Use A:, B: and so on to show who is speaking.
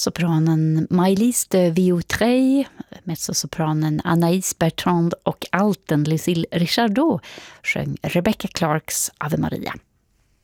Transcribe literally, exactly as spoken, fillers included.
A: sopranen Maëlys de Viautrey, mezzosopranen Anaïs Bertrand och alten Lucille Richardot sjöng Rebecca Clarks Ave Maria.